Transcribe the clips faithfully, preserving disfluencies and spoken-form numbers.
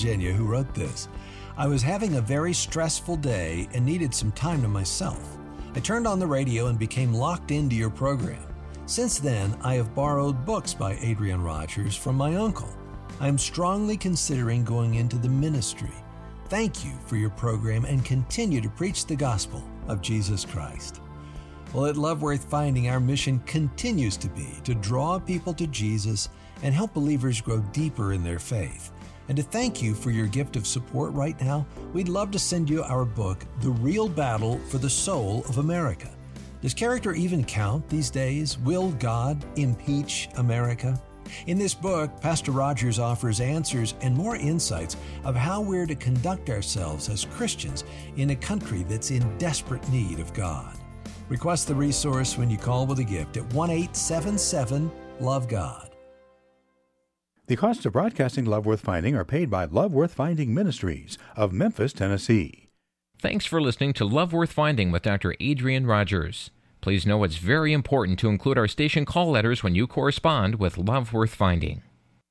Virginia, who wrote this. I was having a very stressful day and needed some time to myself. I turned on the radio and became locked into your program. Since then, I have borrowed books by Adrian Rogers from my uncle. I am strongly considering going into the ministry. Thank you for your program and continue to preach the gospel of Jesus Christ. Well, at Love Worth Finding, our mission continues to be to draw people to Jesus and help believers grow deeper in their faith. And to thank you for your gift of support right now, we'd love to send you our book, The Real Battle for the Soul of America. Does character even count these days? Will God impeach America? In this book, Pastor Rogers offers answers and more insights of how we're to conduct ourselves as Christians in a country that's in desperate need of God. Request the resource when you call with a gift at one eight seven seven love God. The costs of broadcasting Love Worth Finding are paid by Love Worth Finding Ministries of Memphis, Tennessee. Thanks for listening to Love Worth Finding with Doctor Adrian Rogers. Please know it's very important to include our station call letters when you correspond with Love Worth Finding.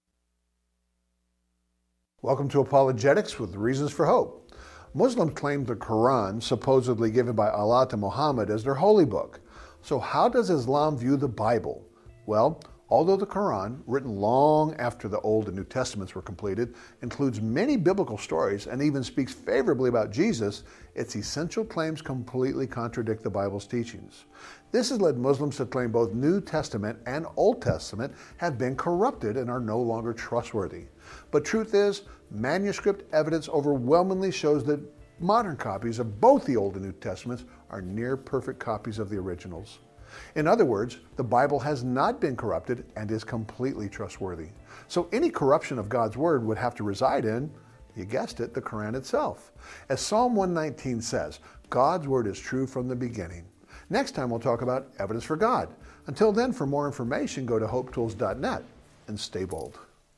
Welcome to Apologetics with Reasons for Hope. Muslims claim the Quran, supposedly given by Allah to Muhammad, as their holy book. So how does Islam view the Bible? Well, although the Quran, written long after the Old and New Testaments were completed, includes many biblical stories and even speaks favorably about Jesus, its essential claims completely contradict the Bible's teachings. This has led Muslims to claim both New Testament and Old Testament have been corrupted and are no longer trustworthy. But truth is, manuscript evidence overwhelmingly shows that modern copies of both the Old and New Testaments are near perfect copies of the originals. In other words, the Bible has not been corrupted and is completely trustworthy. So any corruption of God's Word would have to reside in, you guessed it, the Quran itself. As Psalm one nineteen says, God's Word is true from the beginning. Next time we'll talk about evidence for God. Until then, for more information, go to hope tools dot net and stay bold.